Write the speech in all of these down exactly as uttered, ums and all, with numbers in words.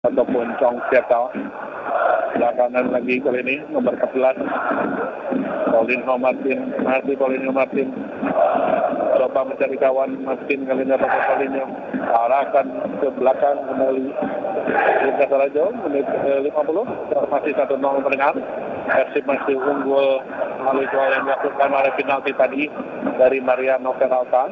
ataupun Chong Siatao. Belakangan lagi kali ini nomor empat belas Paulinho Martin, masih Paulinho Martin coba mencari kawan. Martin kali ini dapat Paulinho arahkan ke belakang kembali Lintas Rajo menit lima puluh masih satu nol mendengar. Persib masih unggul melalui gol yang dilakukan oleh penalti tadi dari Mariano Peralta.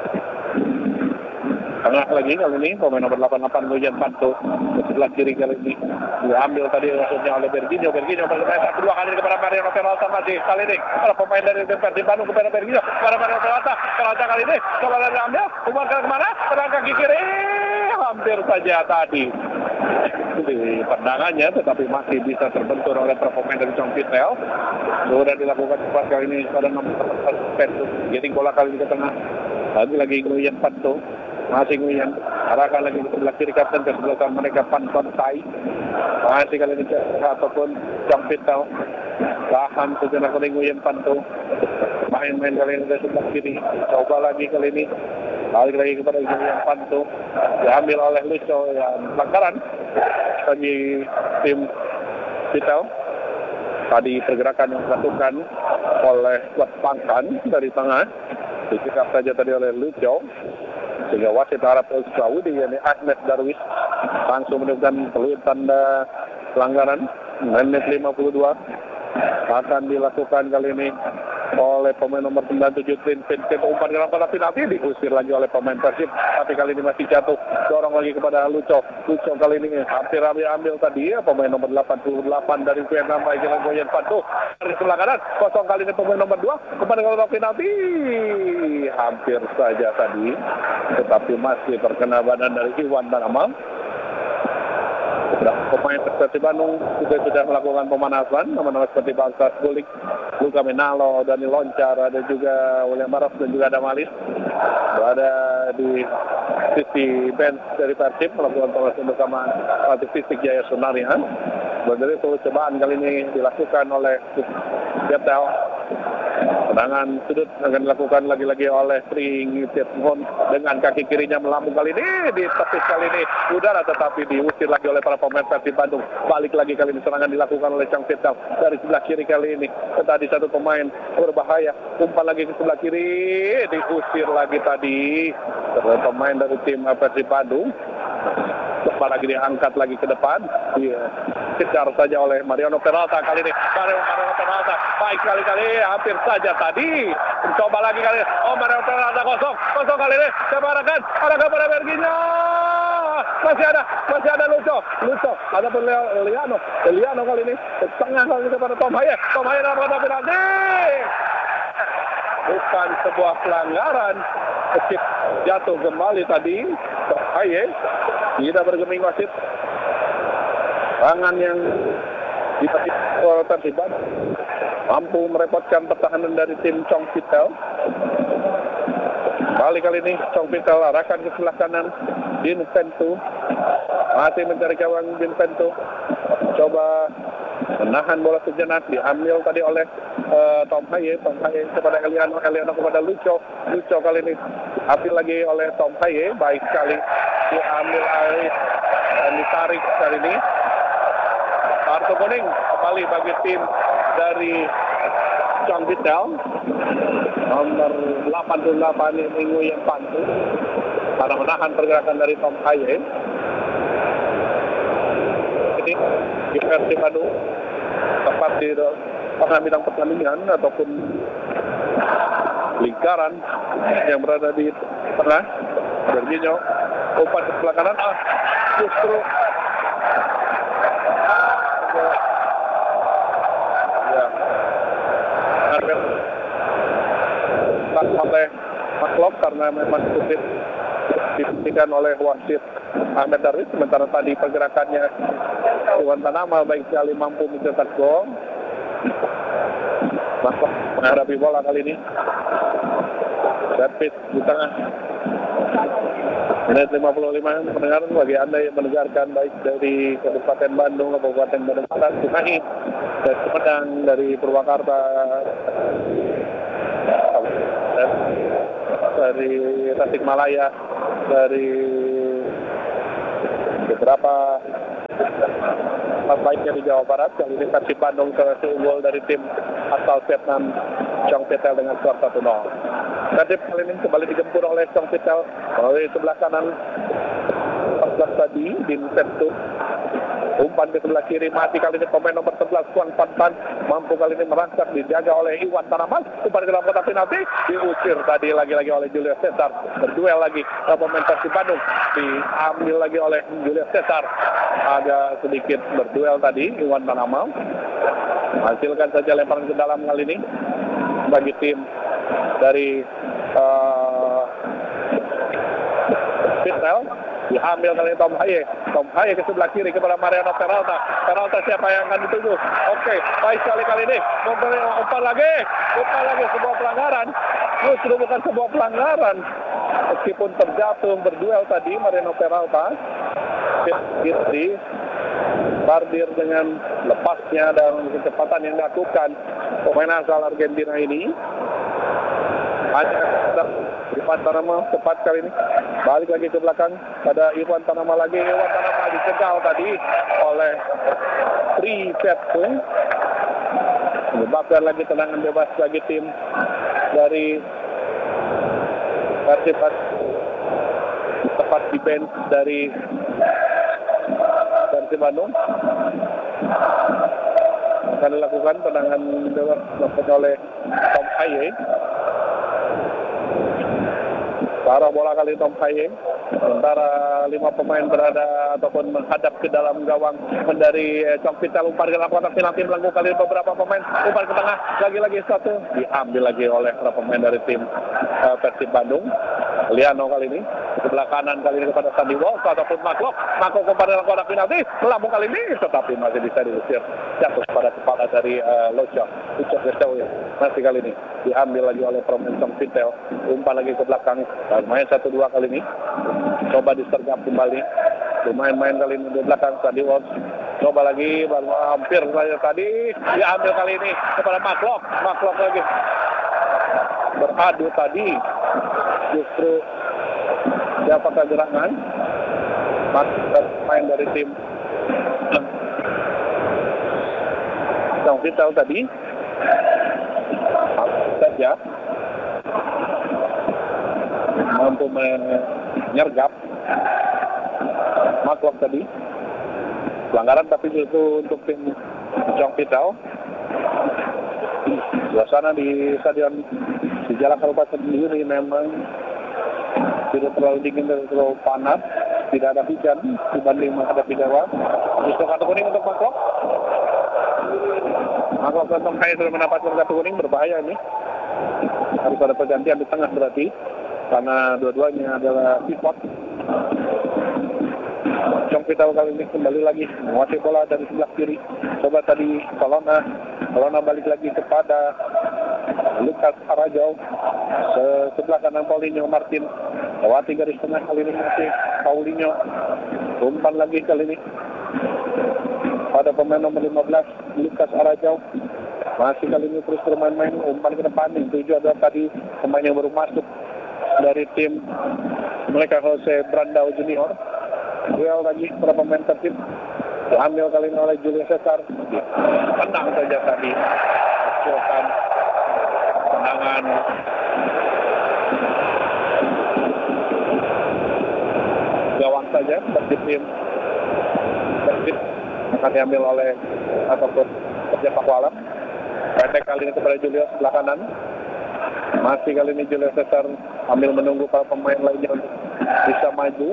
Tengah lagi kali ini pemain nomor delapan puluh delapan Nguyen Panto sebelah kiri kali ini diambil tadi maksudnya oleh Berginho. Berginho bermain kedua kali kepada Mariano Peralta, masih kali ini para pemain dari Persib Bandung kepada Berginho, kepada Mariano Peralta. Peralta kali ini coba diambil, umpan ke mana? Serang kaki kiri, hampir saja tadi di pandangannya, tetapi masih bisa terbentur oleh para pemain dari Chong Vitel. Sudah dilakukan cepat kali ini pada nomor Panto, getting bola kali ini ke tengah. Lagi-lagi Nguyen Panto, masih Nguyen, arahkan lagi ke sebelah kiri kapten ke sebelah kanan mereka Panton Tai. Masih kali ini ataupun Chong Vitel. Tahan sejenak oleh Nguyen Panto. Main-main kali ini ke sebelah kiri. Coba lagi kali ini. Balik lagi kepada Nguyen Panto. Diambil oleh Lucio yang pelanggaran bagi tim Vitel. Tadi pergerakan yang dilakukan oleh Wat Pangkan dari tengah disikap saja tadi oleh Lucio, sehingga wasit Arab Saudi yakni Ahmed Darwis langsung menunjukkan peluit tanda pelanggaran. Menit lima puluh dua akan dilakukan kali ini oleh pemain nomor sembilan puluh tujuh Trin Vincent. Umpan ke arah penalti diusir lagi oleh pemain Persib, tapi kali ini masih jatuh. Dorong lagi kepada Lucio. Lucio kali ini hampir ambil tadi ya pemain nomor delapan puluh delapan dari Vietnam, Michael Nguyen Panto dari sebelah kanan. Kosong kali ini pemain nomor dua kepada ke arah penalti. Hampir saja tadi, tetapi masih terkena badan dari Iwan Tanamal. Pemain Persib Bandung juga sudah melakukan pemanasan, nama-nama seperti Bangsas Bulik, Luka Menalo, Dani Loncar, ada juga William Baros dan juga ada Malis berada di sisi bench dari Persib melakukan pemanasan bersama pelatih fisik Jaya Sunarian. Dari itu cobaan kali ini dilakukan oleh Vitel. Tendangan sudut akan dilakukan lagi-lagi oleh Pring Tiethon dengan kaki kirinya melambung kali ini, ditepis kali ini udara, tetapi diusir lagi oleh para pemain Persib Bandung. Balik lagi kali ini serangan dilakukan oleh Chong Vitel dari sebelah kiri kali ini. Tadi satu pemain berbahaya, umpan lagi ke sebelah kiri, diusir lagi tadi oleh pemain dari tim Persib Bandung. Coba lagi diangkat lagi ke depan, iya, kejar saja oleh Mariano Peralta kali ini. Mariano, Mariano Peralta baik kali-kali, hampir saja tadi. Coba lagi kali, oh Mariano Peralta kosong, kosong kali ini. Coba arahkan, arahkan pada Berginho. Masih ada, masih ada Lucio, Lucio, ada pun Liano, Liano kali ini setengah kali ini kepada Tom Haye, Tom Haye dapat kata penalti. Bukan sebuah pelanggaran, kecil jatuh kembali tadi. Tom Haye tidak bergeming wasit. Tangan yang dipati oleh Persib mampu merepotkan pertahanan dari tim Chong Vitel. Balik kali ini Chong Vitel arahkan ke sebelah kanan. Vincenzo masih mencari gawang. Vincenzo coba menahan bola sejenak, diambil tadi oleh uh, Tom Haye. Tom Haye kepada Eliano, Eliano kepada Lucio. Lucio kali ini ambil lagi oleh Tom Haye, baik sekali diambil alih dan ditarik kali ini. Kartu kuning kembali bagi tim dari Chong Vitel. Nomor delapan puluh delapan ini Nguyen Panto karena menahan pergerakan dari Tom Haye. Ini di Persib Bandung tepat di tengah bidang pertandingan ataupun lingkaran yang berada di tengah. Berginho umpan ke sebelah kanan, ah justru ya Arbel tak oleh Maklok karena memang sulit dibuktikan oleh wasit Ahmed Darwis. Sementara tadi pergerakannya Iwan Tanamal baik sekali mampu mencetak gol. Maklok menghadapi bola kali ini. Servis di tengah. Menit lima puluh lima pendengar bagi Anda yang mendengarkan baik dari Kabupaten Bandung, Kabupaten Bandung Barat, Cimahi, dan Sumedang, dari Purwakarta, dari Tasikmalaya, dari beberapa tempat baiknya di Jawa Barat. Kali ini Persib Bandung berhasil unggul dari tim asal Vietnam Chong Vitel dengan skor satu nol. Persib kali ini kembali digempur oleh Chong Vitel melalui sebelah kanan empat belas tadi Din Septu. Umpan ke sebelah kiri, mati kali ini pemain nomor sebelas Kuan Pan Pan mampu kali ini merangkak, dijaga oleh Iwan Tanaman. Umpan ke dalam kotak penalti, diusir tadi lagi-lagi oleh Julius Caesar. Berduel lagi pemain Persib Bandung, diambil lagi oleh Julius Caesar. Agak sedikit berduel tadi Iwan Tanaman. Hasilkan saja lemparan ke dalam kali ini bagi tim dari uh, Vitel. Diambil kali ini Tom Haye. Tom Haye ke sebelah kiri kepada Mariano Peralta. Peralta siapa yang akan dituju? Oke, baik sekali kali ini. Umpan lagi. Umpan lagi sebuah pelanggaran. Justru bukan sebuah pelanggaran. Meskipun terjatuh berduel tadi Mariano Peralta. Kiri Bardir dengan lepasnya dan kecepatan yang dilakukan pemain asal Argentina ini. Hanya Irfan Tanama tepat kali ini. Balik lagi ke belakang pada Irfan Tanama lagi. Irfan Tanama dicegal tadi oleh Tri Petsu. Menyebabkan lagi tendangan bebas bagi tim dari Persib. Tepat di bench dari Persib Bandung. Akan dilakukan tendangan bebas dilakukan oleh Tom Haye. Taruh bola kali Tom Haye. Sementara lima pemain berada ataupun menghadap ke dalam gawang dari Chong Vitel. Umpan ke dalam kotak penalti melengkung kali beberapa pemain. Umpan ke tengah, lagi-lagi satu. Diambil lagi oleh para pemain dari tim uh, Persib Bandung. Liano kali ini. Sebelah kanan kali ini kepada Sandy Wolf ataupun Maklok. Maklok umpan dalam kotak penalti. Melambung kali ini. Tetapi masih bisa diusir. Jatuh pada kepala dari uh, Loco. Ucap Gesawi. Masih kali ini. Diambil lagi oleh pemain Chong Vitel. Umpan lagi ke belakang. Main satu dua kali ini. Coba disergap kembali. Lumayan-main kali ini di belakang Sandy Wolf. Coba lagi, baru hampir saja tadi. Diambil kali ini kepada Maklok. Maklok lagi. Beradu tadi. Justru siapa kegerangan. Main dari tim Chong Vitel tadi. Saja. Mampu menyergap Maklok tadi. Pelanggaran tapi itu untuk tim Chong Vitel. Suasana di stadion di Jalan Kabupaten sendiri memang tidak terlalu dingin dan terlalu panas. Tidak ada hujan dibanding menghadapi Jawa. Justru kartu kuning untuk Maklok. Maklok dan Tom Haye sudah mendapatkan kartu kuning, berbahaya ini. Harus ada pergantian di tengah berarti. Karena dua-duanya adalah pivot. Chong Vitel kali ini kembali lagi menguasai bola dari sebelah kiri. Coba tadi Kolona. Kolona balik lagi kepada Lukas Arajau. Sebelah kanan Paulinho Martin. Lewati garis tengah kali ini masih Paulinho. Umpan lagi kali ini pada pemain nomor lima belas Lukas Arajau. Masih kali ini terus bermain-main. Umpan ke depan. Tujuh adalah tadi pemain yang baru masuk dari tim mereka Jose Brandao Junior. Duel lagi para pemain Persib. Diambil kali ini oleh Julius Caesar. Tenang saja tadi. Hasilkan tendangan gawang saja bagi tim Persib. Akan diambil oleh ataupun Kerja Pakualam. Pendek kali ini kepada Julius sebelah kanan. Masih kali ini Julius Caesar ambil menunggu para pemain lainnya untuk bisa maju.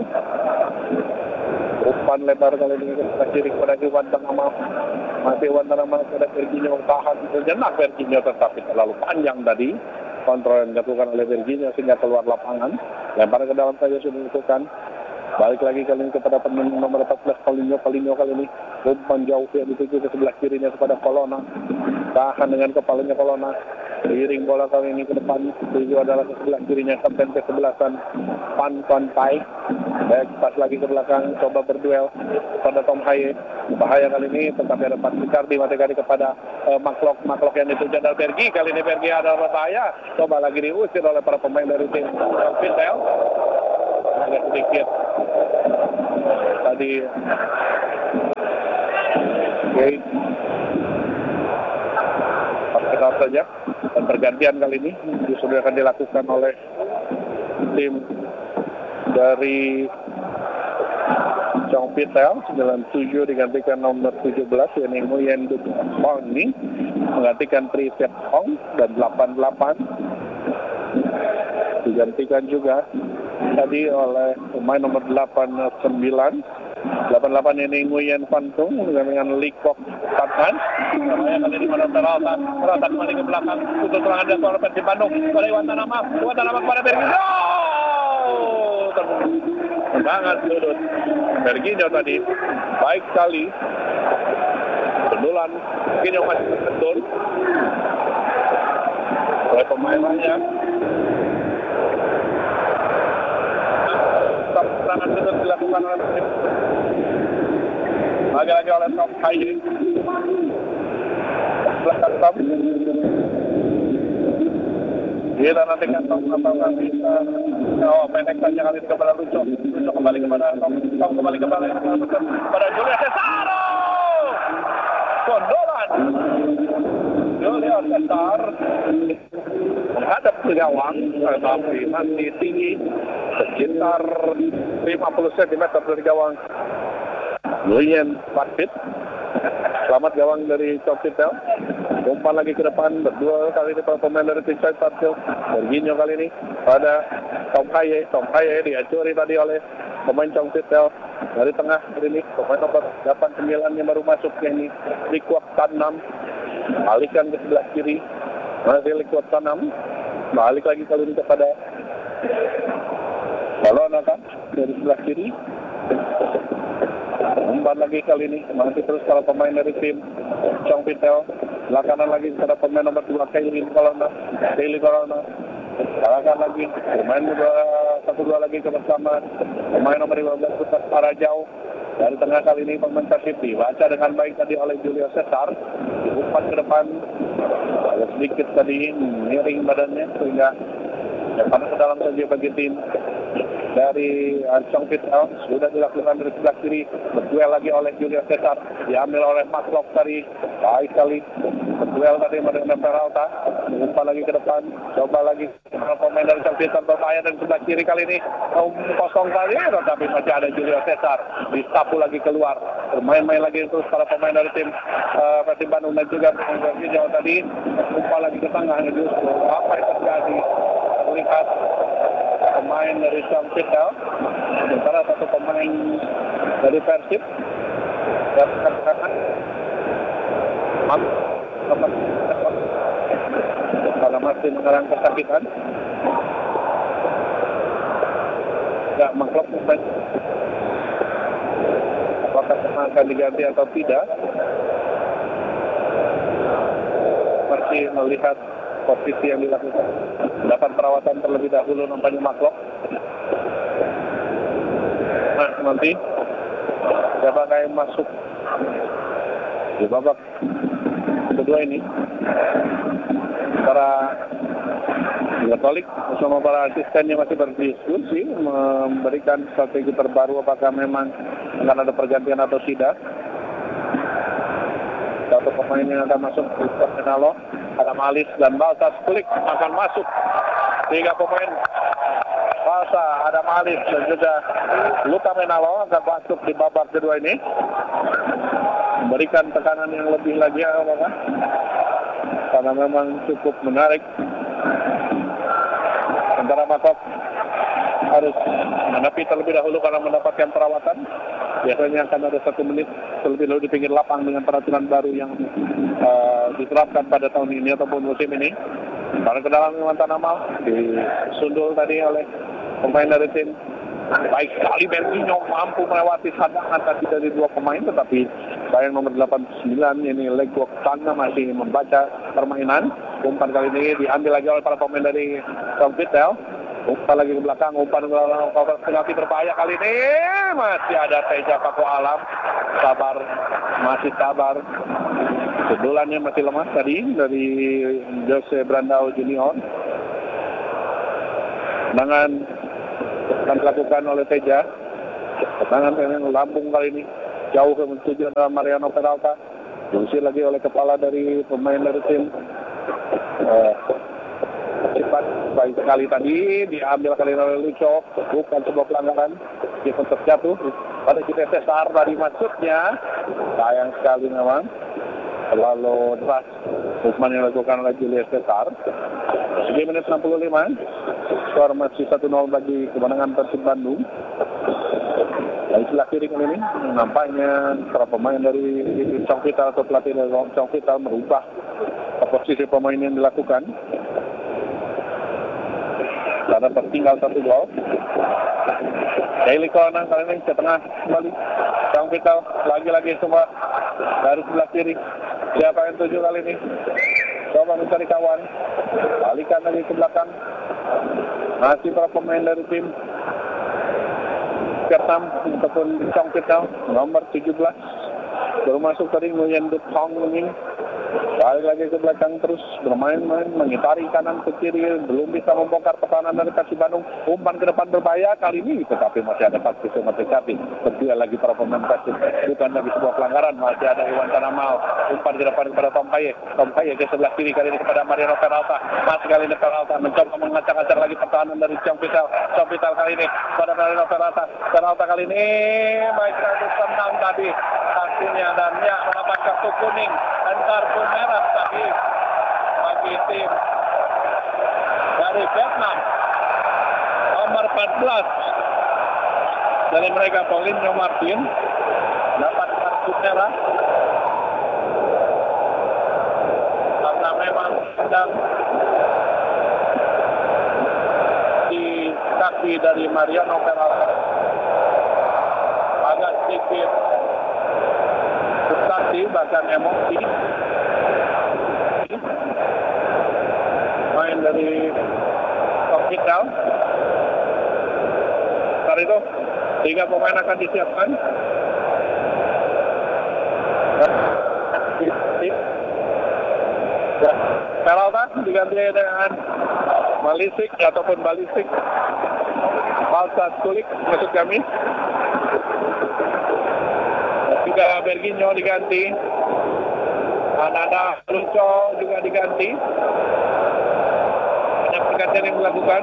Umpan lebar kali ini ke kiri kepada Iwan Tanama. Masih Iwan Tanama kepada Virginio. Tahan sejenak Virginio tetapi terlalu panjang tadi. Kontrol yang dilakukan oleh Virginio sehingga keluar lapangan. Lempar ke dalam saja sudah dilakukan. Balik lagi kali ini kepada pemain nomor empat belas Paulinho. Paulinho kali ini umpan jauh yang dituju ke sebelah kirinya kepada Kolona. Tahan dengan kepalanya Kolona. Iring bola kali ini ke depan. Tuju adalah ke sebelah kirinya kapten kesebelasan Pan Pan Pai. Baik, pas lagi ke belakang. Coba berduel pada Tom Haye. Bahaya kali ini. Tetapi ada Pat Ricardi. Mati kali kepada uh, Maklok. Maklok yang dituju adalah Bergi. Kali ini Bergi ada bahaya. Coba lagi diusir oleh para pemain dari tim Chong Vitel. Agak sedikit tadi Oke. Kita saja. Dan pergantian kali ini sudah akan dilakukan oleh tim dari Chong Pitel. Sembilan puluh tujuh digantikan nomor tujuh belas yakni Nguyen Duc Hong ini menggantikan Tri Viet Hong. Dan delapan puluh delapan digantikan juga tadi oleh pemain nomor delapan puluh sembilan. delapan puluh delapan ini Nguyen Van Tung dengan Lee Kok Tan Han. Namanya kali ini pada Peralta. Peralta kembali ke belakang untuk serangan dan suara Persib Bandung. Pada Iwan Tanama. Iwan Tanama kepada Berginjo. Tendangan sudut. Berginjo tadi baik sekali. Pendulan. Berginjo masih tersentul oleh pemain lainnya. Serangan sudut dilakukan oleh Persib. Lagi-lagi oleh Tom Haye. Belakang Tom. Kita nantikan Tom apakah bisa. Oh, pendek saja kali ini kepada Luco. Luco kembali kepada Tom. Tom kembali kembali kepada Julius Cesar. Kondolan. Julius Cesar menghadap ke gawang, tapi masih tinggi sekitar lima puluh sentimeter dari gawang. Nguyen Patpit. Selamat gawang dari Chong Pitel. Umpan lagi ke depan, berdua kali ini para pemain dari tim Chong Pitel. Berginyo kali ini pada Tom Haye. Tom Haye diacuri tadi oleh pemain Chong Pitel. Dari tengah ini pemain nomor delapan puluh sembilan yang baru masuk ini Lee Kwok Tan Nam. Alihkan ke sebelah kiri. Masih Lee Kwok Tan Nam. Balik lagi kali ini kepada Balona kan dari sebelah kiri. Umpan lagi kali ini masih terus para pemain dari tim Chong Pitel. Belakangan lagi kepada pemain nomor dua Kaili Corona. Kaili Corona. Belakangan lagi pemain satu dua lagi kebersamaan pemain nomor lima belas Putar Parajau. Dari tengah kali ini pemain Persib dibaca dengan baik tadi oleh Julio Cesar. Umpan ke depan agak sedikit tadi miring badannya sehingga depan ke dalam saja bagi tim dari Chong Pitel. Sudah dilakukan dari sebelah kiri, berduel lagi oleh Julio Cesar, diambil oleh Maklok tadi, baik sekali berduel tadi dengan Peralta. Umpan lagi ke depan, coba lagi pemain dari Chong Pitel berbahaya dari sebelah kiri kali ini kosong kali, tetapi masih ada Julio Cesar, disapu lagi keluar, bermain-main lagi terus para pemain dari tim uh, Persib Bandung dan juga Berginjo tadi. Umpan lagi ke tengah, justru apa yang terjadi? Terlihat pemain dari Chong Pitel, sementara satu pemain dari Persib dan katakan karena masih mengarang kesakitan, tidak mengklop pemain. Apakah akan diganti atau tidak? Masih melihat posisi yang dilakukan. Dapat perawatan terlebih dahulu nampaknya Maklok. Nah, nanti siapakah yang masuk di babak kedua ini? Para Katolik bersama para asistennya masih berdiskusi memberikan strategi terbaru apakah memang akan ada pergantian atau tidak. Satu pemain yang akan masuk di Menalo, Adam Alis dan Baltas Kulik akan masuk. Tiga pemain Balsa, Adam Alis dan juga Luka Menalo akan masuk di babak kedua ini, memberikan tekanan yang lebih lagi ya, Bapak, karena memang cukup menarik. Sementara Matok harus menepi terlebih dahulu karena mendapatkan perawatan. Biasanya akan ada satu menit terlebih dahulu di pinggir lapang dengan peraturan baru yang uh, diterapkan pada tahun ini ataupun musim ini. Karena ke dalam mantan amal disundul tadi oleh pemain dari tim. Baik sekali Berginyo mampu melewati sandangan tadi dari dua pemain, tetapi sayang nomor delapan puluh sembilan ini Legok Tana masih membaca permainan. Umpan kali ini diambil lagi oleh para pemain dari Chong Pitel. Umpan lagi ke belakang, umpan penalti berbahaya kali ini. Masih ada Teja Paku Alam. Sabar, masih sabar. Sundulannya masih lemah tadi dari Jose Brandao Junior. Tendangan akan dilakukan oleh Teja. Tendangan yang lambung kali ini jauh ke tujuan Mariano Peralta. diusir lagi oleh kepala dari pemain dari tim uh, cepat. Baik sekali tadi diambil kali oleh Luco, bukan sebuah pelanggaran, dia pun terjatuh pada Julius Cesar dari maksudnya. Sayang sekali memang, terlalu deras hukuman yang dilakukan oleh Julius Cesar. Di menit enam puluh lima, skor masih satu nol bagi kemenangan Persib Bandung. Dari sebelah kiri kali ini nampaknya para pemain dari Chong Vital atau pelatih dari Chong Vital merubah posisi pemain yang dilakukan karena tertinggal satu gol. Daily Corner kali ini ke tengah kembali. Chong Vital lagi-lagi semua dari sebelah kiri. Siapa yang tuju kali ini? Coba mencari kawan. Balikan lagi ke belakang. Masih para pemain dari tim Vietnam ataupun Chong Vital nomor tujuh belas baru masuk tadi Nguyen Du Thong ini. Balik lagi ke belakang terus bermain-main, mengitari kanan ke kiri, belum bisa membongkar pertahanan dari Persib Bandung. Umpan ke depan berbahaya kali ini, tetapi masih ada Patrick Mati. Berdua lagi para pemain Persib, bukan lagi sebuah pelanggaran. Masih ada Iwan Tanamal, umpan ke depan kepada Tom Paye. Tom Paye ke sebelah kiri kali ini kepada Mariano Peralta. Masih kali ini Peralta mencoba mengacak-acak lagi pertahanan dari Chong Vital. Chong Vital kali ini pada Mariano Peralta. Peralta kali ini baik sekali tenang tadi hasilnya dan ya mendapat kartu kuning dan kartu merah tadi bagi tim dari Vietnam nomor empat belas dari mereka Paulinho Martin dapat kartu merah karena memang sedang di kaki dari Mariano Peralta agak sedikit frustasi bahkan emosi main dari Chong Vital. Saat itu tiga pemain akan disiapkan. Peralta diganti dengan Malisik ataupun Balisik. Balsa Kulik maksud kami. Juga Berginho diganti. Ananda Luco juga diganti. Banyak pergantian yang dilakukan.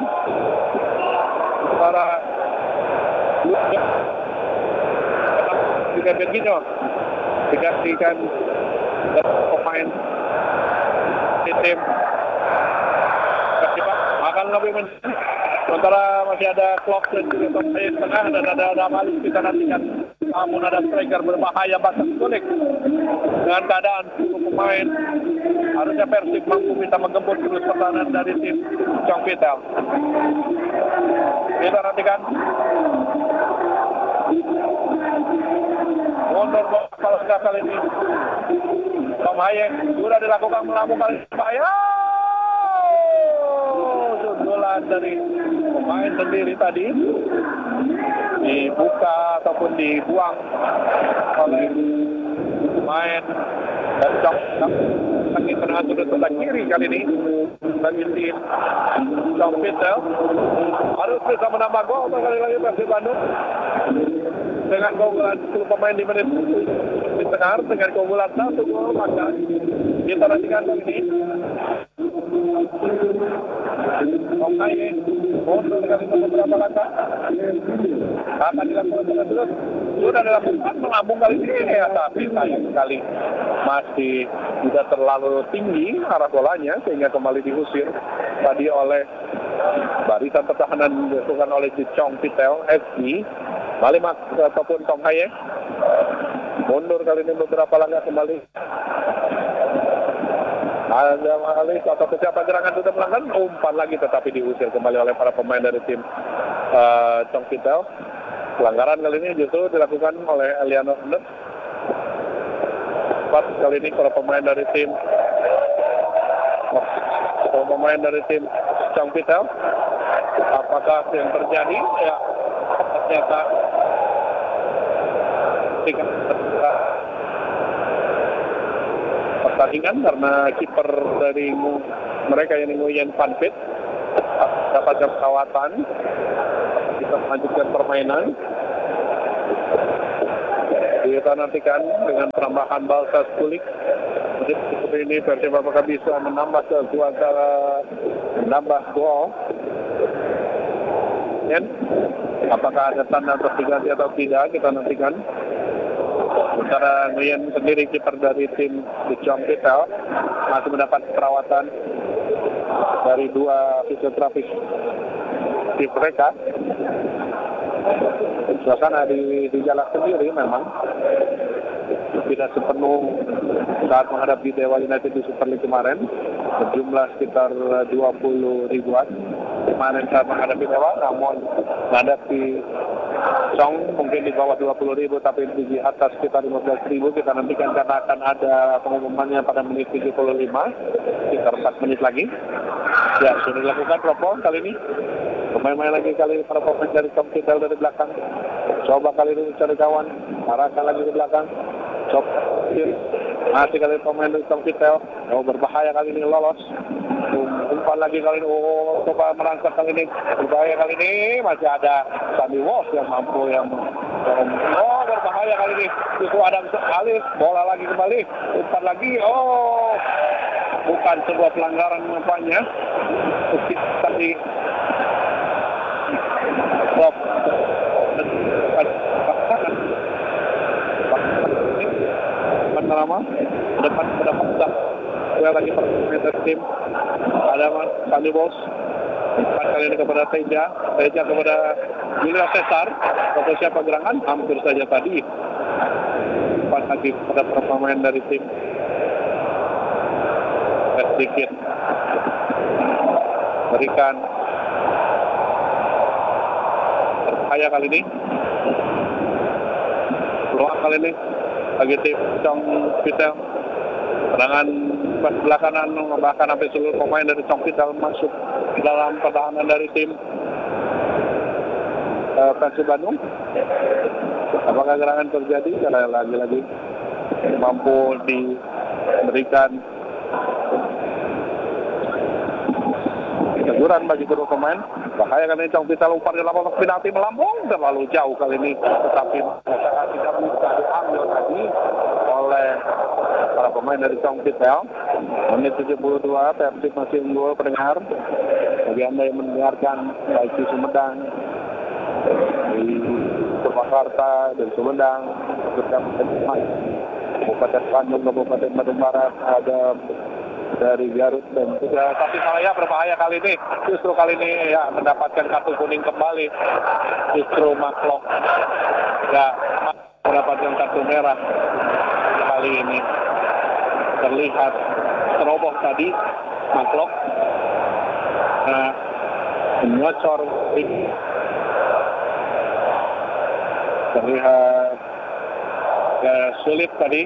Para Luco juga Berginho digantikan pemain di tim Persib akan lebih menang. Sementara masih ada Klok dan juga Tom Paye tengah dan ada Damali kita nantikan. Namun ada striker berbahaya Batas Kulik dengan keadaan untuk pemain harusnya Persib mampu bisa menggempur terus pertahanan dari tim Chong Vital. Kita nantikan mundur bola kali ini Tom Paye sudah dilakukan melambungkan bahaya sundulan dari pemain sendiri tadi dibuka ataupun dibuang oleh pemain dan Chong lagi tengah sudut sebelah kiri kali ini bagi tim Chong Vital harus bisa menambah gol kali lagi Persib Bandung dengan keunggulan sepuluh pemain di menit di tengah dengan keunggulan satu gol maka kita nantikan ini Oke, mundur kali itu beberapa langkah akan dilakukan terus sudah dilakukan melambung kali ini ya, tapi sayang sekali masih tidak terlalu tinggi arah bolanya sehingga kembali diusir tadi oleh barisan pertahanan dilakukan oleh Chong Vital F C Malimak ataupun Tom Paye mundur kali ini beberapa langkah kembali. Ada Malis atau siapa gerangan sudah melanggar umpan lagi tetapi diusir kembali oleh para pemain dari tim uh, Chong Vital. Pelanggaran kali ini justru dilakukan oleh Eliano Ernest. Empat kali ini para pemain dari tim para pemain dari tim Chong Vital. Apakah yang terjadi? Ya ternyata tiga pertandingan karena kiper dari mereka yang Nguyen Van Pit dapat perawatan. Kita melanjutkan permainan. Kita nantikan dengan penambahan Balsas Kulik. Menit seperti ini Persib apakah bisa menambah keduanya, antara menambah gol. Dan apakah ada tanda untuk diganti atau tidak, kita nantikan. Sementara Nguyen sendiri kiper dari tim di Jompitel masih mendapat perawatan dari dua fisioterapis tim mereka. Suasana di, di jalan sendiri memang tidak sepenuh saat menghadapi Dewa United di Super League kemarin. Berjumlah sekitar dua puluh ribuan kemarin saat menghadapi Dewa, namun menghadapi Song mungkin di bawah dua puluh ribu, tapi di atas sekitar lima belas ribu. Kita nantikan karena akan ada pengumumannya pada menit tujuh puluh lima, sekitar empat menit lagi. Ya, sudah dilakukan teropong kali ini. Pemain-pemain lagi kali ini para pemain dari Compitel dari belakang. Coba kali ini cari kawan, arahkan lagi ke belakang. Coba masih kali ini pemain dari Compitel. Oh, berbahaya kali ini, lolos. Umpan lagi kali ini, oh, coba merangkak kali ini. Berbahaya kali ini, masih ada Sandy Walsh yang mampu yang oh, berbahaya kali ini. Itu Adam Alif, bola lagi kembali. Umpan lagi, oh, bukan sebuah pelanggaran nampaknya. Tadi Bob mana nama depan mendapat dah saya lagi permainan tim ada Mas Sandy Walsh kali ini kepada Teja Teja kepada Julio Cesar atau siapa gerangan hampir saja tadi empat lagi pada pemain dari tim sedikit berikan berbahaya kali ini peluang kali ini bagi tim Compitel. Serangan sebelah kanan bahkan sampai seluruh pemain dari Compitel masuk dalam pertahanan dari tim uh, Persib Bandung. Apakah gerangan terjadi? Karena lagi-lagi mampu diberikan teguran bagi kedua pemain. Bahaya kali ini Compitel umpan di lapangan penalti melambung terlalu jauh kali ini, tetapi sangat tidak bisa diambil tadi oleh para pemain dari Compitel. Menit tujuh puluh dua, Persib masih unggul pendengar. Bagi Anda yang mendengarkan baik di Sumedang, di Purwakarta, dan Sumedang, Kabupaten Bandung, Kabupaten Bandung Barat, ada dari Garut dan juga Tasikmalaya. Berbahaya kali ini, justru kali ini ya mendapatkan kartu kuning kembali, justru Maklok ya mendapatkan kartu merah kali ini. Terlihat teroboh tadi Maklok, nah menyocor ini terlihat ya, sulit tadi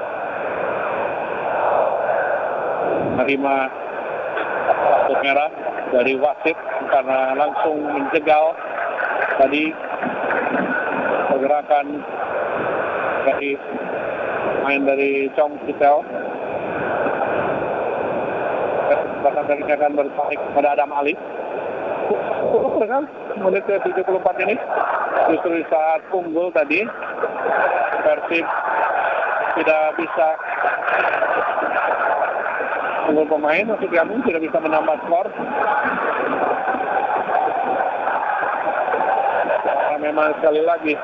menerima kartu merah dari wasit karena langsung menjegal tadi pergerakan dari main dari Compitel. Bahkan dari akan berbalik kepada Adam Ali. Kan menit ke tujuh puluh empat ini justru saat unggul tadi Persib tidak bisa unggul pemain, maksud kami tidak bisa menambah skor. Karena memang sekali lagi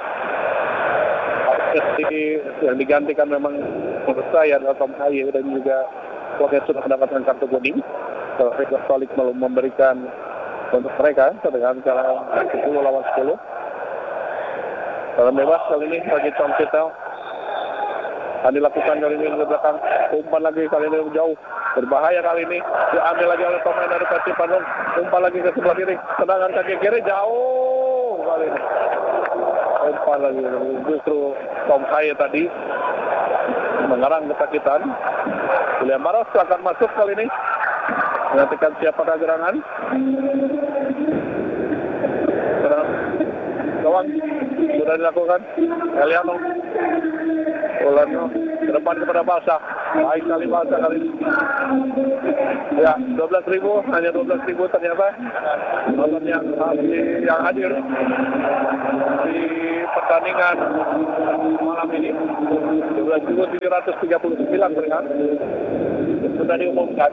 yang digantikan memang menurut saya adalah Tom Haye dan juga Wasit sudah mendapatkan kartu kuning. Regal Solik belum memberikan untuk mereka dengan cara sepuluh lawan sepuluh. Dalam bebas kali ini bagi Compitel. Akan dilakukan kali ini di belakang, umpan lagi kali ini jauh, berbahaya kali ini, diambil lagi oleh pemain dari Persib Bandung, umpan lagi ke sebelah kiri, tendangan kaki kiri jauh kali ini, umpan lagi, justru Tom Haye tadi mengerang kesakitan. William Baros akan masuk kali ini, menantikan siapakah gerangan. Kawan sudah dilakukan Eliano Ulano ke depan kepada Balsa. Baik kali bahasa kali ini. Ya, dua belas ribu, hanya dua belas ribu ternyata nonton yang, yang hadir di pertandingan malam ini. dua belas ribu tujuh ratus tiga puluh sembilan terlihat. Sudah diumumkan.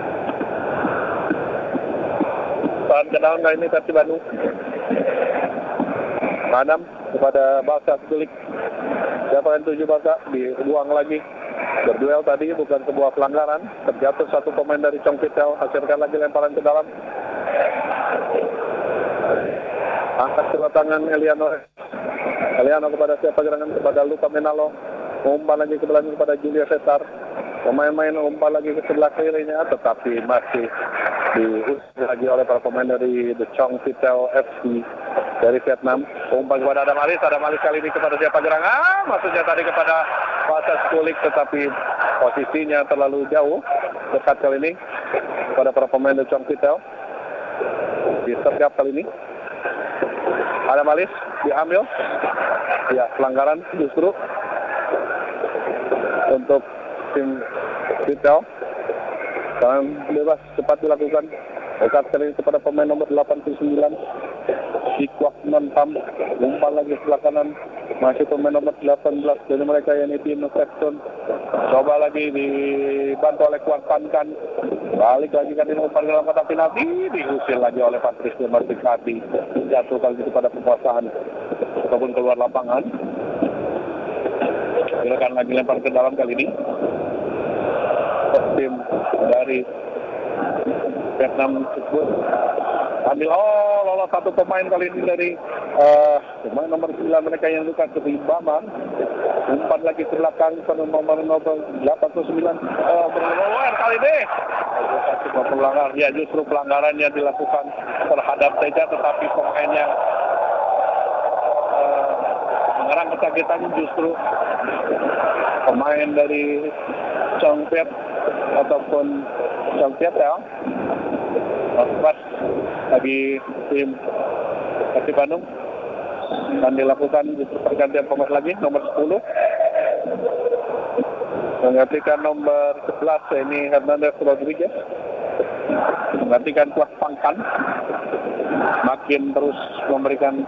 Saat kedalam kali ini Persib Bandung. Tanam kepada Barca Kulik. Siapa yang tujuh Barca dibuang lagi. Berduel tadi bukan sebuah pelanggaran. Terjatuh satu pemain dari Chong Pitel. Hasilkan lagi lemparan ke dalam. Angkat ke tangan Eliano. Eliano kepada siapa gerangan kepada Luka Menalo. Umpan lagi ke belakang kepada Julio Cesar. Pemain-pemain umpan lagi ke sebelah kirinya. Tetapi masih diusir lagi oleh para pemain dari The Chong Pitel F C dari Vietnam. Umpan kepada Adam Alis. Adam Alis kali ini kepada siapa gerangan. Maksudnya tadi kepada Basas Kulik, tetapi posisinya terlalu jauh. Dekat kali ini kepada para pemain The Chong Pitel. Di setiap kali ini Adam Alis diambil. Ya, pelanggaran justru untuk tim Pitel. Sekarang bebas cepat dilakukan. Dekat kali ini kepada pemain nomor delapan puluh sembilan Sikwak Nontam. Umpan lagi sebelah kanan. Masih pemain nomor delapan belas dari mereka yang ini Tino Sexton. Coba lagi dibantu oleh Kuat Pankan. Balik lagi kan ini umpan dalam kotak penalti. Diusir lagi oleh Patrice Martikati. Jatuh kali itu pada penguasaan ataupun keluar lapangan. Silakan lagi lempar ke dalam kali ini. Tim dari Vietnam tersebut ambil, oh lolos satu pemain kali ini dari uh, pemain nomor sembilan mereka yang luka ke Bambang. Umpan lagi ke belakang ke nomor delapan puluh sembilan uh, berluar kali ini. Sebuah pelanggaran, ya justru pelanggaran yang dilakukan terhadap Teja, tetapi pemainnya uh, mengerang kesakitan justru pemain dari Chong Piet ataupun Chong Piet ya. Pas lagi tim Persib Bandung dan dilakukan justru pergantian pemain lagi nomor sepuluh menggantikan nomor sebelas ini Hernandez Rodriguez, menggantikan Kuat Pangkan, makin terus memberikan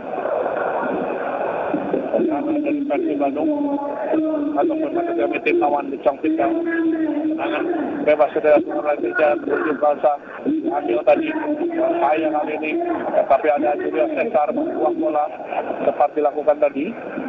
tekanan dari Persib Bandung ataupun masuk tim lawan di Chong Pitel. Tangan bebas sudah lagi dan menuju bahasa ambil tadi saya kali ini, tapi ada Julio Cesar membuang bola tepat dilakukan tadi.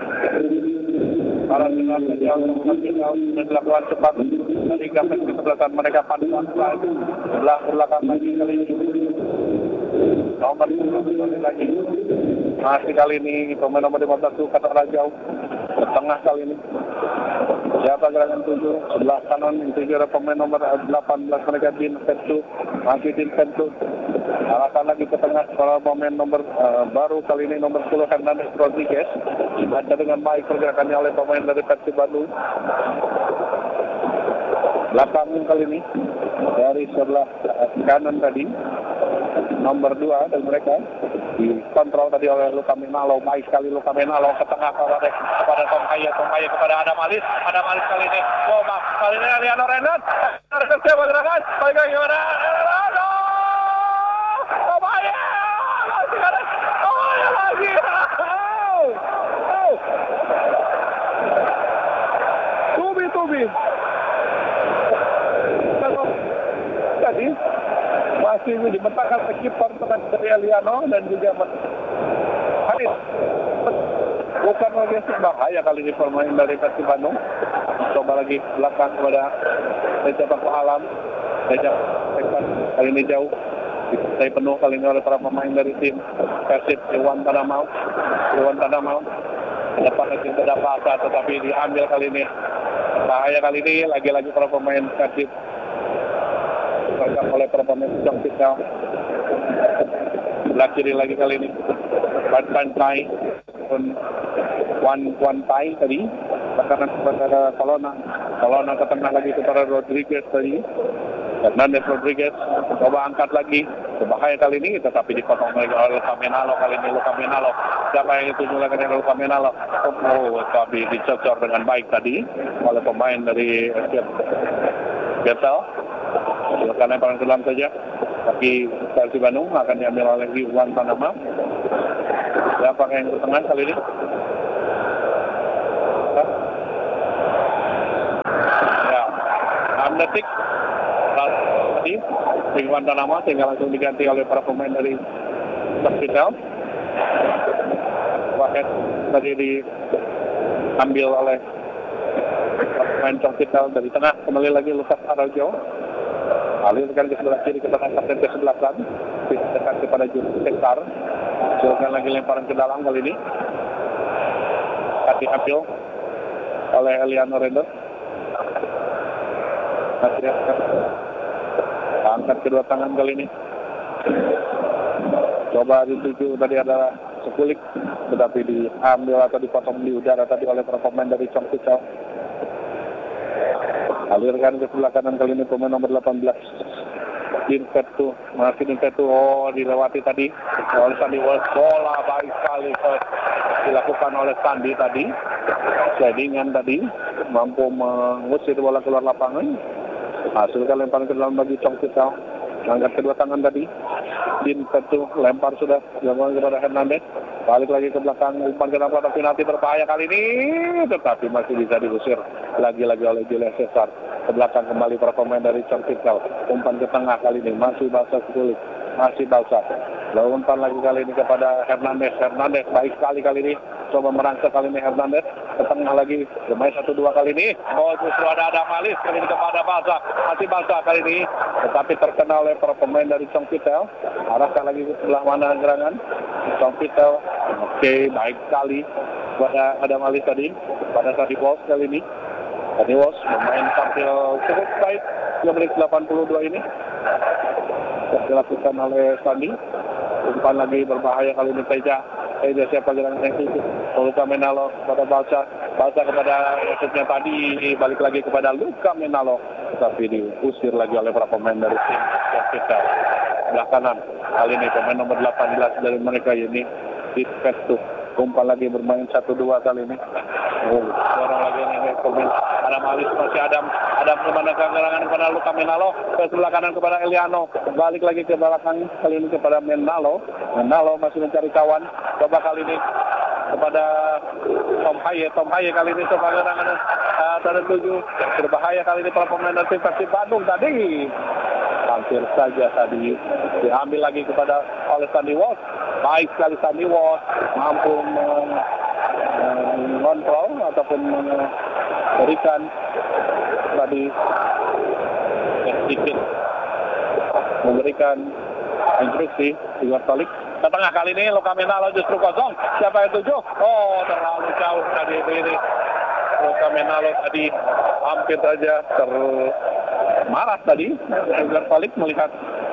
Para dengan yang sudah dilakukan cepat dari gambar di sebelah mereka pantuan sebelah belakang lagi kali ini. Nomor sepuluh lagi. Masih kali ini pemain nomor lima belas kata Rajau ke tengah kali ini. Siapa gerangan tujuh sebelah kanan yang tujuh ada pemain nomor delapan belas mereka Din Fentu. Masih Din Fentu. Arahkan lagi ke tengah para pemain nomor uh, baru kali ini nomor sepuluh Hernandez Rodriguez. Dibaca dengan baik pergerakannya oleh pemain dari Persib Bandung. Belakang kali ini dari sebelah uh, kanan tadi nomor dua dan mereka dikontrol tadi oleh Luka Menalo. Baik sekali Luka Menalo ke tengah kepada kepada Tom Kaya, Tom Kaya kepada Adam Alis. Adam Alis kali ini, oh maaf, kali ini Eliano Renan. Harus siapa gerakan? Balik lagi kepada Eliano. Tom Kaya, masih ada Tom Kaya lagi. Oh, oh. Tubi, Tubi. Tadi masih dimentakkan keeper dari Eliano dan juga Haris. Bukan lagi bahaya kali ini pemain dari Persib Bandung. Coba lagi belakang kepada Reja Paku Alam. Reja kali ini jauh. Saya penuh kali ini oleh para pemain dari tim Persib. Iwan Tadamau. Iwan Tadamau. Depan lagi tidak pasar tetapi diambil kali ini. Bahaya kali ini lagi-lagi para pemain Persib. Oleh para pemain Chong Pitel. Sebelah kiri lagi kali ini Pan Pan Tai pun Wan Wan Tai tadi karena kepada Colonna Colonna ke tengah lagi kepada Rodriguez tadi Hernandez Rodriguez coba angkat lagi, berbahaya kali ini, tetapi dipotong lagi oleh Luka Menalo. Kali ini Luka Menalo, siapa yang itu mulakan dengan Luka Menalo? Oh, tapi dicocor dengan baik tadi oleh pemain dari Betel. Silakan lemparan ke dalam saja, tapi Persib Bandung akan diambil oleh Iwan Tanama. Siapa yang ke tengah kali ini? Ya, enam detik tadi Iwan Tanama sehingga langsung diganti oleh para pemain dari Persipel. Wahed tadi diambil oleh pemain Persipel dari tengah. Kembali lagi Lukas Araujo, alirkan ke sebelah kiri ke tengah kapten ke sebelah kanan, dekat kepada Juru Cesar. Silakan lagi lemparan ke dalam kali ini. Kati ambil oleh Eliano Render. Masih angkat kedua tangan kali ini. Coba dituju tadi ada sekulik, tetapi diambil atau dipotong di udara tadi oleh para pemain dari Chong Pichao. Alirkan ke sebelah kanan kali ini pemain nomor delapan belas. Dinpetu, masih Dinpetu, oh dilewati tadi oleh Sandy Walsh. Bola baik sekali dilakukan oleh Sandy tadi. Slidingan tadi mampu mengusir bola keluar lapangan. Hasilkan lemparan ke dalam bagi Chong Pichao. Angkat kedua tangan tadi. Dinpetu lempar sudah dilakukan kepada Hernandez. Balik lagi ke belakang, umpan ke dalam kotak penalti berbahaya kali ini, tetapi masih bisa diusir lagi-lagi oleh Julius Cesar. Ke belakang kembali para pemain dari Chong Pichao. Umpan ke tengah kali ini masih basah kulit, masih basah. Lalu umpan lagi kali ini kepada Hernandez. Hernandez baik sekali kali ini, coba merangsek kali ini Hernandez ke tengah lagi, bermain satu dua kali ini. Oh, justru ada Adam Alis kali ini kepada Basah, masih basah kali ini, tetapi terkena oleh para pemain dari Chong Pichao. Arahkan lagi ke sebelah mana gerangan Chong Pichao. Oke, baik sekali kepada Adam Alis tadi, pada Sandy Walsh kali ini. Sandy Walsh bermain tampil cukup baik di menit delapan puluh dua ini. Dilakukan oleh Sandy. Umpan lagi berbahaya kali ini Teja. Teja siapa gerangan yang itu? Luka Menalo kepada Balsa. Balsa kepada maksudnya tadi balik lagi kepada Luka Menalo. Tapi diusir lagi oleh para pemain dari tim kita. Sebelah kanan kali ini pemain nomor delapan belas dari mereka ini Dinpetu. Umpan lagi bermain satu dua kali ini. Oh, orang lagi ini pemain Adam Alis, masih Adam. Adam kemana ke gerangan kepada Luka Menalo. Ke sebelah kanan kepada Eliano. Balik lagi ke belakang kali ini kepada Menalo. Menalo masih mencari kawan. Coba kali ini kepada Tom Haye. Tom Haye kali ini coba gerangan uh, dari tujuh. Berbahaya kali ini para pemain dari Persib Bandung tadi. Hampir saja tadi diambil lagi kepada oleh Sandy Walsh. Baik sekali Sandy Walsh mampu mengontrol ataupun memberikan tadi sedikit memberikan instruksi di Tolik. Ke tengah kali ini Luka Menalo justru kosong. Siapa yang tujuh? Oh, terlalu jauh tadi ini. Luka Menalo tadi hampir saja termarah tadi. Edgar Tolik melihat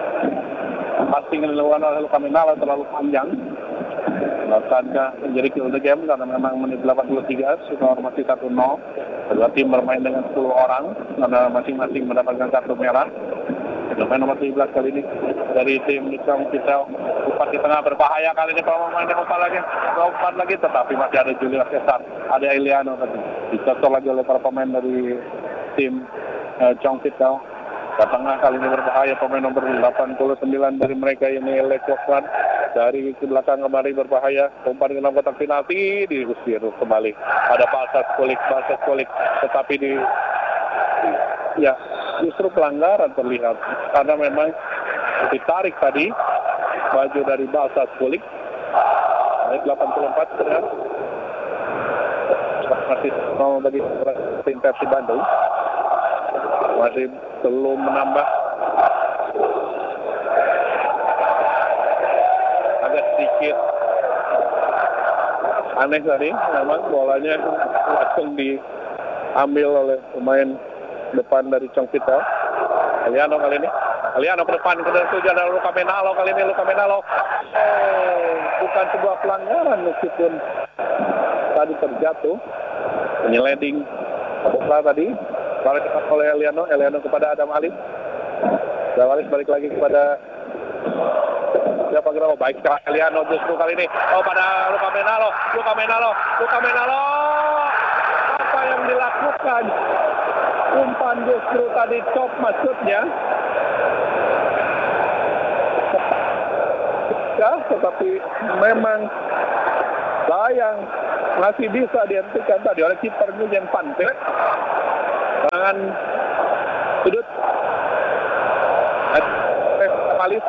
passing yang dilakukan oleh Luka Menalo terlalu panjang. Bahkan menjadi kill the game karena memang menit delapan puluh tiga, skor masih satu nol. Kedua tim bermain dengan sepuluh orang karena masing-masing mendapatkan kartu merah. Pemain nomor tujuh belas kali ini dari tim Chong Pichao. Umpan di tengah berbahaya kali ini kalau pemain yang umpan lagi, umpan lagi, tetapi masih ada Julius Cesar, ada Eliano tadi. Dicocok lagi oleh para pemain dari tim uh, Chong Pichao. Ke tengah kali ini berbahaya pemain nomor delapan puluh sembilan dari mereka ini Lekoswan. Dari ke belakang kembali berbahaya. Umpan ke dalam kotak penalti diusir kembali. Ada Basas Kulik, Basas Kulik, tetapi di ya justru pelanggaran terlihat karena memang ditarik tadi baju dari Basas Kulik. Menit delapan puluh empat terlihat masih mau bagi tim Persib Bandung. Masih belum menambah, agak sedikit aneh tadi, memang bolanya langsung diambil oleh pemain depan dari Chong Pichao. Eliano kali ini, Eliano ke depan, ke depan ada Luka Menalo kali ini, Luka Menalo. Oh, bukan sebuah pelanggaran meskipun tadi terjatuh, menyeliding bola tadi. Balik oleh Eliano, Eliano kepada Adam Ali. Damaris balik lagi kepada siapa kira? Oh, baik sekali Eliano justru kali ini. Oh, pada Luka Menalo, Luka Menalo, Luka Menalo. Apa yang dilakukan? Umpan justru tadi cop maksudnya. Ya, tetapi memang sayang masih bisa dihentikan tadi oleh kiper Nguyen Pante. Tangan sudut. Malis.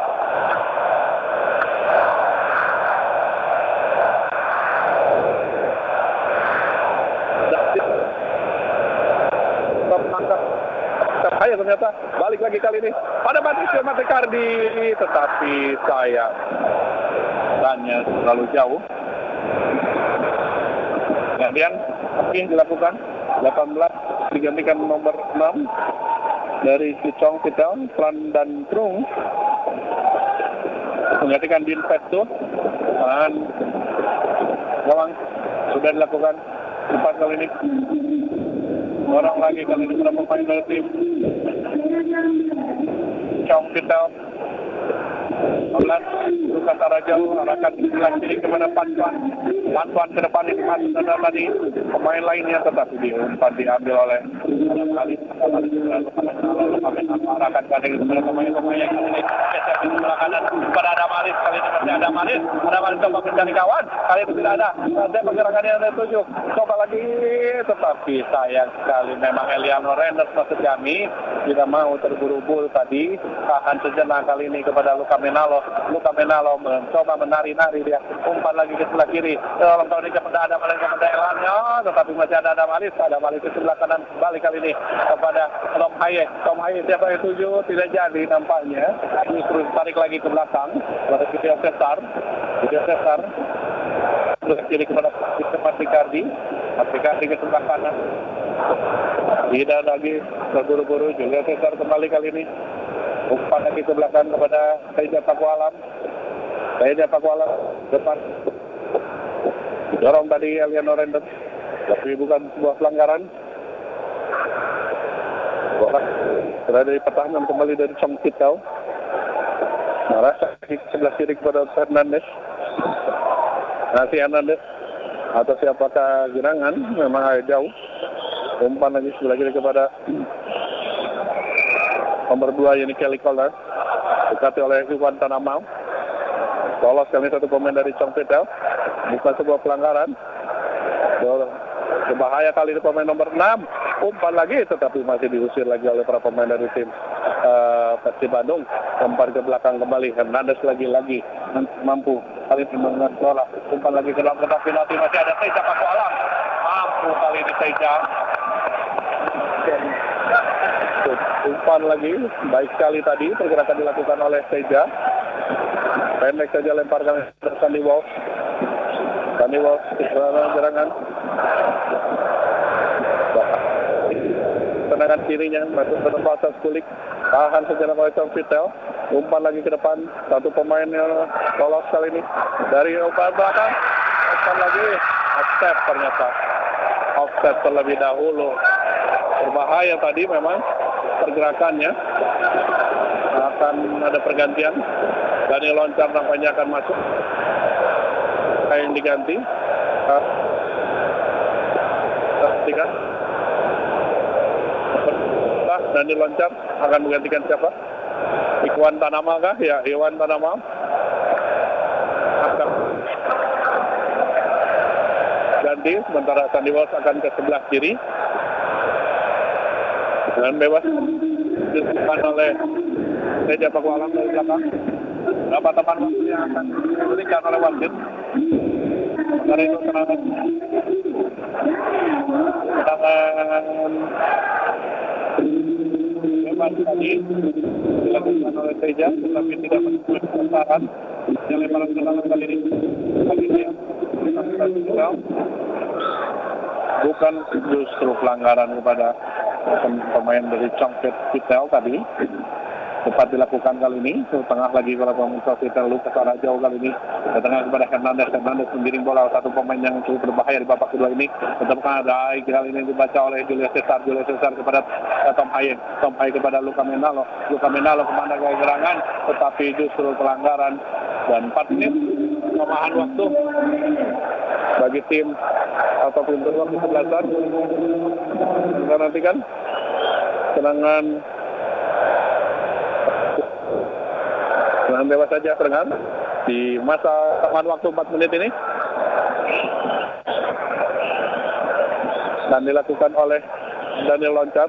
Terangkat ternyata balik lagi kali ini pada Patricio Matecardi, tetapi sayang tanya terlalu jauh. Kemudian lagi dilakukan delapan belas digantikan nomor enam dari Chong Pitao, Plan dan Trung menggantikan Bin Petto dan gawang sudah dilakukan empat kali ini. Orang lagi kali ini berapa pemain dari tim Chong Pitao. Olah Lukas Arajau arahkan sebelah kiri kepada Pantuan. Pantuan ke depan ini masuk ada tadi pemain lainnya tetapi diumpan diambil oleh kali arahkan ke kepada pemain-pemain yang kali ini geser di sebelah kanan kepada Adamaris. Kali ini masih Adamaris. Adamaris coba mencari kawan. Kali itu tidak ada. Ada pergerakan yang ada tujuh. Coba lagi tetapi sayang sekali memang Eliano Renders maksud kami tidak mau terburu-buru tadi. Tahan sejenak kali ini kepada Luka Menalo. Luka Menalo mencoba menari-nari dia. Umpan lagi ke sebelah kiri. Dalam tahun ini kepada Adamaris kepada Elanio. Tetapi masih ada Adamaris. Adamaris ke sebelah kanan balik kali ini kepada Tom Haye. Tom Haye siapa yang tujuh? Tidak jadi nampaknya. Justru tarik lagi ke belakang kepada Video Cesar. Video Cesar. Terus kiri kepada Matecardi. Matecardi ke sebelah kanan. Tidak lagi terburu-buru. Julio Cesar kembali kali ini. Umpan lagi ke belakang kepada Teja Pakualam. Teja Pakualam depan. Dorong tadi Eliano Renders. Tapi bukan sebuah pelanggaran. Bola berada dari pertahanan kembali dari Chong Pitao. Marah sebelah kiri kepada Hernandez. Nanti Hernandez atau siapakah gerangan memang agak jauh. Umpan lagi sebelah kiri kepada nomor dua ini Kelly Collar. Dekati oleh Iwan Tanamau. Lolos kali satu pemain dari Chong Pitao. Bukan sebuah pelanggaran. Berbahaya kali ini pemain nomor enam. Umpan lagi tetapi masih diusir lagi oleh para pemain dari tim uh, Persib Bandung. Umpan ke belakang kembali. Hernandez lagi-lagi mampu kali ini mengenai bola. Umpan lagi ke dalam kotak penalti masih ada Teja Pakualam. Mampu kali ini Teja. Umpan lagi baik sekali tadi pergerakan dilakukan oleh Teja. Pendek saja lemparkan ke Sandy Walsh. Sandy Walsh gerangan. Tendangan kirinya masuk ke tempat atas kulik. Tahan sejenak oleh Chong Pitao. Umpan lagi ke depan. Satu pemain yang lolos kali ini dari umpan belakang. Umpan lagi offset ternyata. Offset terlebih dahulu. Berbahaya tadi memang pergerakannya. Akan ada pergantian. Daniel Loncar nampaknya akan masuk. Yang diganti. Tiga. Daniel Loncar akan menggantikan siapa? Iwan Tanama kah? Ya, Iwan Tanama. Akan ganti, sementara Sandy Walsh akan ke sebelah kiri. Dan bebas disebutkan oleh Teja Pakualam dari belakang. Berapa teman waktu yang akan diberikan oleh wasit? Dari itu serangan serangan bebas tadi dilakukan oleh Teja, tetapi tidak menemukan kebenaran. Yang lemparan ke dalam kali ini kali ini bukan justru pelanggaran kepada pemain dari Chong Pitao tadi. Cepat dilakukan kali ini, ke tengah lagi para pemain Sofita Lukas arah jauh kali ini. Ke tengah kepada Hernandez, Hernandez menggiring bola satu pemain yang cukup berbahaya di babak kedua ini. Tetap ada kali ini dibaca oleh Julius Cesar, Julius Cesar kepada uh, Tom Haye, Tom Haye kepada Luka Menalo, Luka Menalo kemana ke gerangan, tetapi justru pelanggaran dan empat menit tambahan waktu bagi tim atau tim beruang kesebelasan. Kita nantikan serangan serangan bebas saja serangan di masa tambahan waktu empat menit ini dan dilakukan oleh Daniel Loncar.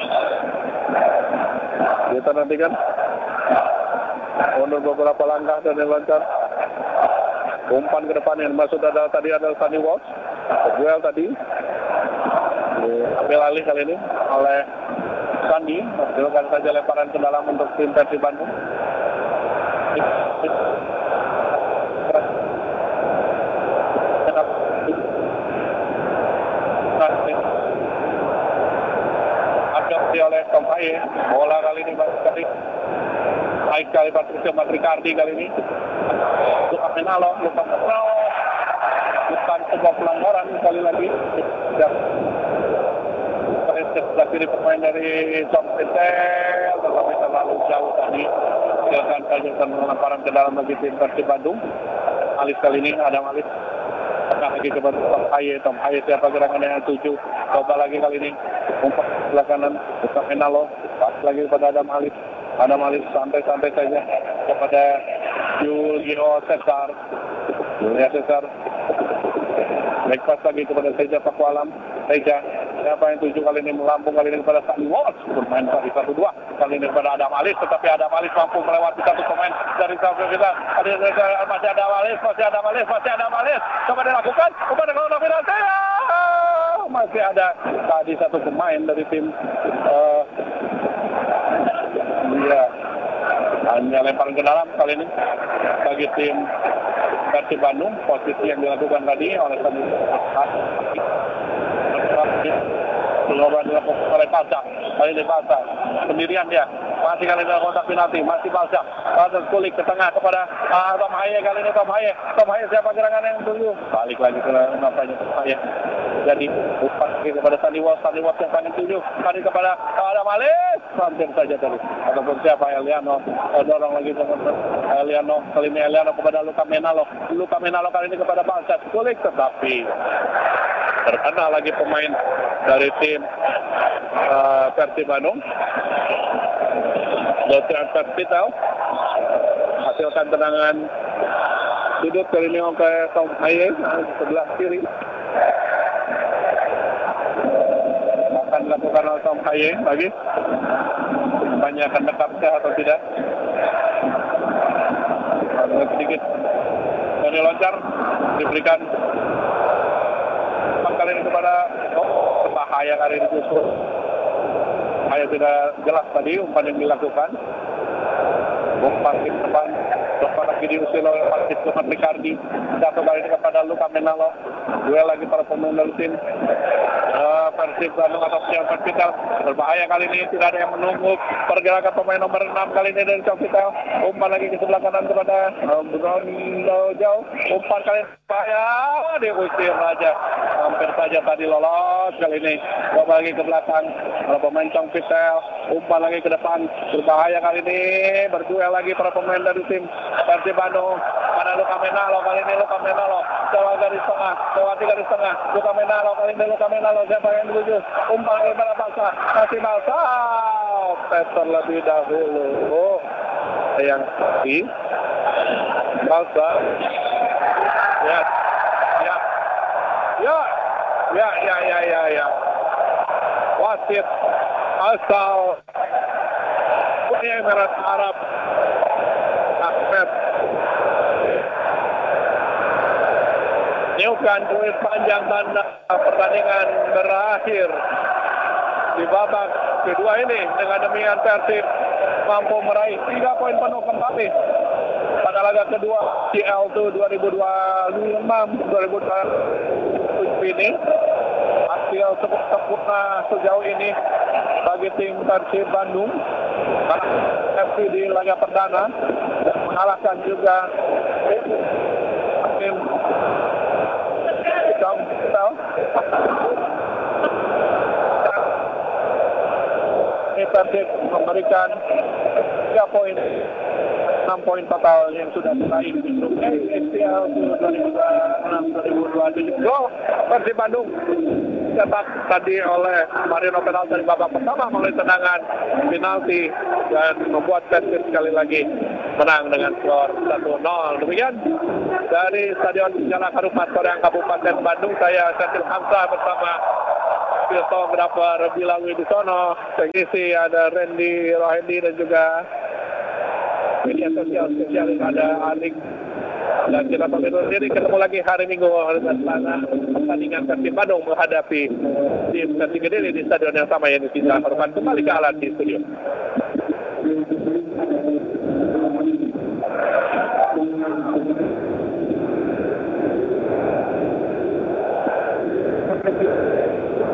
Kita nantikan mundur beberapa langkah Daniel Loncar, umpan ke depan yang maksud adalah tadi adalah Sunny Walsh. Duel tadi ambil alih kali ini oleh Sandi, menghasilkan saja lemparan ke dalam untuk tim Persib Bandung. Adopsi oleh Tom Haye, bola kali ini kali baik kali Patricio Matricardi kali ini. Luka Menalo, Luka Menalo, bukan sebuah pelanggaran kali lagi. Sebelah kiri pemain dari Tom Petel, tetapi terlalu jauh tadi. Silakan saja lemparan ke dalam bagi tim Persib Bandung. Alis kali ini ada Alis. Tengah lagi kepada Tom Haye, Tom Haye siapa gerangan yang tujuh. Coba lagi kali ini umpan sebelah kanan, Luka Menalo, pas lagi kepada Adam Alis. Adam Alis santai-santai saja kepada Julio Cesar. Julio Cesar. Baik pas lagi kepada Teja Pakualam. Teja, siapa yang tujuh kali ini melambung kali ini kepada Sunny Walsh. Bermain kali satu dua. Kali ini kepada Adam Alis. Tetapi Adam Alis mampu melewati satu pemain dari Safri kita. Masih ada Alis, masih ada Alis, masih ada Alis. Coba dilakukan. Coba dilakukan finalnya. Masih ada tadi satu pemain dari tim. Uh, Iya, hanya lemparan ke dalam kali ini bagi tim Persib Bandung. Posisi yang dilakukan tadi oleh Sandi Coba dilakukan oleh Balsa. Kali ini Balsa sendirian dia. Masih kali ini kontak penalti. Masih Balsa. Balsa kulik ke tengah kepada uh, Tom Haye. Kali ini Tom Haye. Tom Haye siapa gerangan yang dulu? Balik lagi ke napanya Tom Haye. Jadi umpan kepada Sunny Walsh. Sunny Walsh yang paling tujuh. Kali kepada Adam Alis. Hampir saja tadi. Ataupun siapa Eliano. Dorong lagi dengan Eliano. Kali ini Eliano kepada Luka Menalo. Luka Menalo kali ini kepada Balsa. Kulik tetapi terkena lagi pemain dari tim uh, Persib Bandung. Lothar Perspital hasilkan tendangan duduk kali ini ke Tom Haye sebelah kiri. Akan dilakukan oleh Tom Haye lagi. Banyak akan dekatnya atau tidak? Agak sedikit dari Loncar diberikan kali ini kepada oh, berbahaya kali ini justru. Bahaya tidak jelas tadi umpan yang dilakukan. Umpan di depan, umpan lagi diusil oleh Patricio Matricardi. Satu kali ini kepada Luka Menalo. Duel lagi para pemain dari tim uh, Persib Bandung atau Siang Perspital. Berbahaya kali ini, tidak ada yang menunggu pergerakan pemain nomor enam kali ini dari Perspital. Umpan lagi ke sebelah kanan kepada uh, Bruno jauh. Umpan kali ini berbahaya, diusir saja. Hampir saja tadi lolos kali ini. Coba lagi ke belakang, para pemain Perspital. Umpan lagi ke depan, berbahaya kali ini. Berduel lagi para pemain dari tim Persib Bandung. Pada Luka Menalo kali ini Luka Menalo. Jawa garis tengah, lewati garis tengah. Luka Menalo kali ini Luka Menalo. Siapa yang dituju? Umpan kepada Balsa. Masih Balsa. Peter lebih dahulu. Oh, yang di Balsa. Ya, ya, ya, ya, ya, ya, ya, ya. Wasit asal Uni Emirat Arab Ahmed niukan duit panjang tanda pertandingan berakhir di babak kedua ini. Dengan demikian Persib mampu meraih tiga poin penuh kembali pada laga kedua C L dua ribu dua puluh enam dua ribu dua puluh tujuh ini. Hasil cukup sempurna sejauh ini bagi bagi tim Persib Bandung F C di laga perdana dan mengalahkan juga tim Kamsel. Persib memberikan tiga poin, enam poin total yang sudah diraih di grup A S P L dua ribu enam dua ribu dua puluh tujuh. Gol Persib Bandung cetak tadi oleh Mariano Peralta di babak pertama melalui tendangan penalti dan membuat Persib sekali lagi menang dengan skor satu nol. Demikian dari Stadion Jalak Harupat Soreang Kabupaten Bandung, saya Satil Hamzah bersama fotografer Bilal Wibisono, teknisi ada Randy Rohendi dan juga media sosial spesialis ada Anik, dan kita pamit diri. Ketemu lagi hari Minggu dan Selasa pertandingan Persib Bandung menghadapi tim Persib Kediri di stadion yang sama yang kita merupakan kembali ke alat di studio.